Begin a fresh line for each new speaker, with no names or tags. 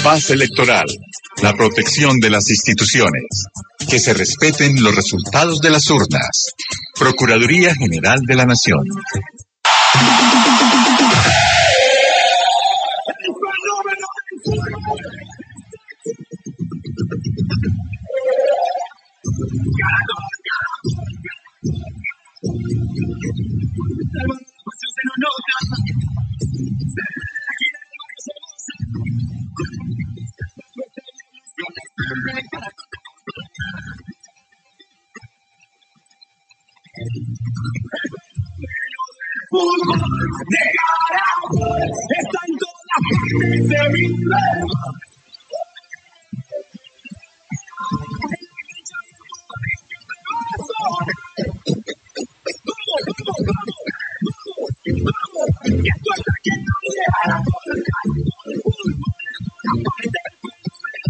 paz electoral, la protección de las instituciones, que se respeten los resultados de las urnas. Procuraduría General de la Nación.
Fútbol llegará, está en todas partes de mi alma.